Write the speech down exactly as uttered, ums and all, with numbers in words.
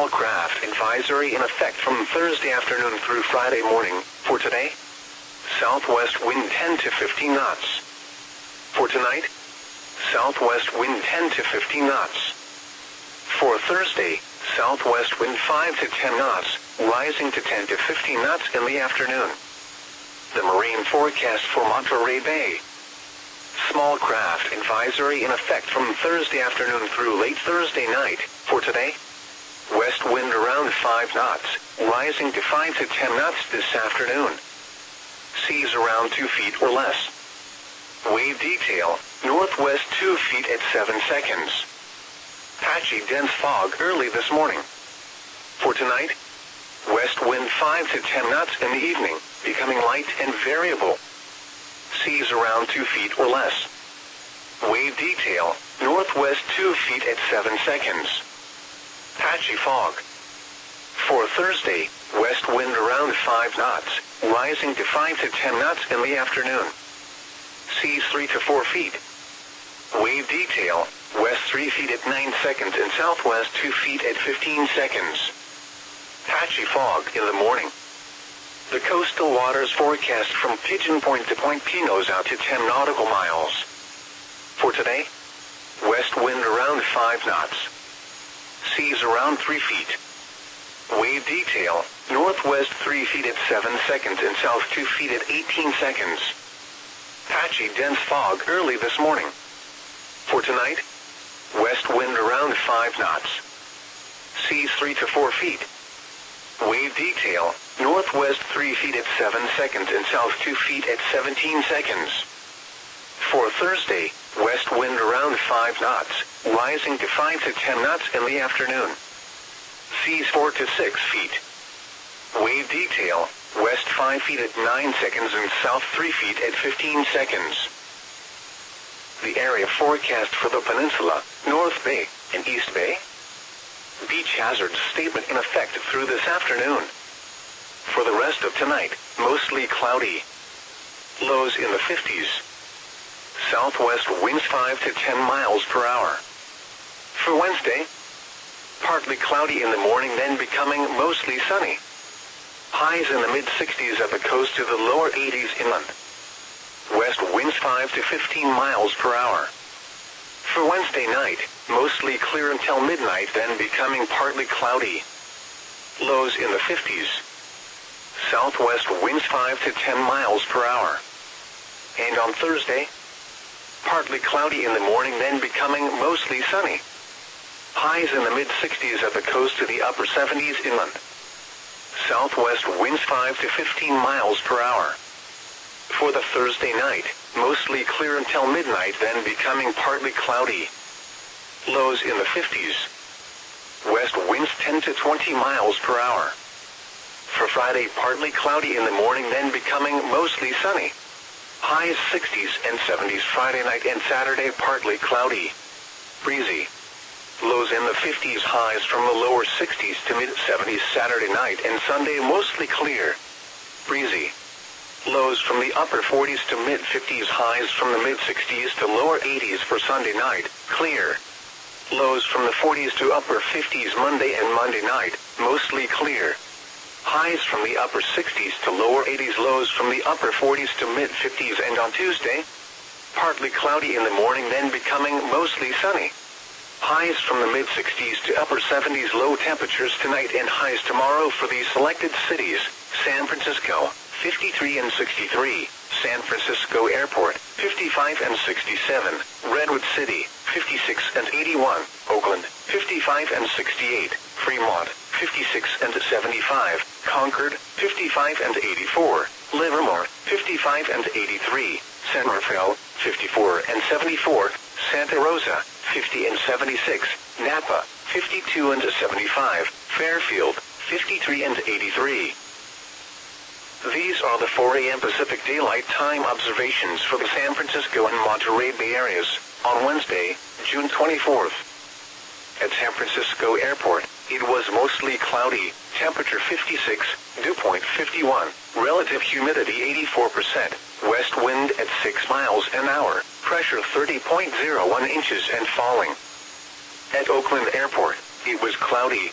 small craft advisory in effect from Thursday afternoon through Friday morning. For today, southwest wind ten to fifteen knots. For tonight, southwest wind ten to fifteen knots. For Thursday, southwest wind five to ten knots, rising to ten to fifteen knots in the afternoon. The marine forecast for Monterey Bay. Small craft advisory in effect from Thursday afternoon through late Thursday night. For today, west wind around five knots, rising to five to ten knots this afternoon. Seas around two feet or less. Wave detail, northwest two feet at seven seconds. Patchy dense fog early this morning. For tonight, west wind five to ten knots in the evening, becoming light and variable. Seas around two feet or less. Wave detail, northwest two feet at seven seconds. Patchy fog. For Thursday, west wind around five knots, rising to five to ten knots in the afternoon. Seas three to four feet. Wave detail, west three feet at nine seconds and southwest two feet at fifteen seconds. Patchy fog in the morning. The coastal waters forecast from Pigeon Point to Point Pinos out to ten nautical miles. For today, west wind around five knots. Seas around three feet. Wave detail, northwest three feet at seven seconds and south two feet at eighteen seconds. Patchy dense fog early this morning. For tonight, west wind around five knots. Seas three to four feet. Wave detail, northwest three feet at seven seconds and south two feet at seventeen seconds. For Thursday, west wind around five knots, rising to five to ten knots in the afternoon. Seas four to six feet. Wave detail, west five feet at nine seconds and south three feet at fifteen seconds. The area forecast for the peninsula, North Bay, and East Bay. Beach hazard statement in effect through this afternoon. For the rest of tonight, mostly cloudy. Lows in the fifties. Southwest winds five to ten miles per hour. For Wednesday, partly cloudy in the morning, then becoming mostly sunny. Highs in the mid-sixties at the coast to the lower eighties inland. West winds five to fifteen miles per hour. For Wednesday night, mostly clear until midnight, then becoming partly cloudy. Lows in the fifties. Southwest winds five to ten miles per hour. And on Thursday, partly cloudy in the morning, then becoming mostly sunny. Highs in the mid-sixties at the coast to the upper seventies inland. Southwest winds five to fifteen miles per hour. For the Thursday night, mostly clear until midnight, then becoming partly cloudy. Lows in the fifties. West winds ten to twenty miles per hour. For Friday, partly cloudy in the morning, then becoming mostly sunny. Highs sixties and seventies Friday night and Saturday, partly cloudy. Breezy. Lows in the fifties, highs from the lower sixties to mid-seventies Saturday night and Sunday, mostly clear. Breezy. Lows from the upper forties to mid-fifties, highs from the mid-sixties to lower eighties for Sunday night, clear. Lows from the forties to upper fifties Monday and Monday night, mostly clear. Highs from the upper sixties to lower eighties, lows from the upper forties to mid-fifties, and on Tuesday, partly cloudy in the morning, then becoming mostly sunny. Highs from the mid-sixties to upper seventies, low temperatures tonight and highs tomorrow for these selected cities: San Francisco, fifty-three and sixty-three, San Francisco Airport, fifty-five and sixty-seven, Redwood City, fifty-six and eighty-one, Oakland, fifty-five and sixty-eight, Fremont, fifty-six and seventy-five, Concord, fifty-five and eighty-four, Livermore, fifty-five and eighty-three, San Rafael, fifty-four and seventy-four, Santa Rosa, fifty and seventy-six, Napa, fifty-two and seventy-five, Fairfield, fifty-three and eighty-three. These are the four a m Pacific Daylight Time observations for the San Francisco and Monterey Bay areas on Wednesday, June twenty-fourth. At San Francisco Airport, it was mostly cloudy, temperature fifty-six, dew point fifty-one, relative humidity eighty-four percent, west wind at six miles an hour, pressure thirty point zero one inches and falling. At Oakland Airport, it was cloudy,